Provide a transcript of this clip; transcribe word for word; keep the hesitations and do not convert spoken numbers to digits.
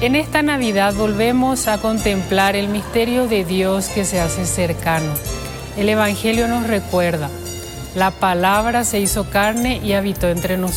En esta Navidad volvemos a contemplar el misterio de Dios que se hace cercano. El Evangelio nos recuerda: la palabra se hizo carne y habitó entre nosotros.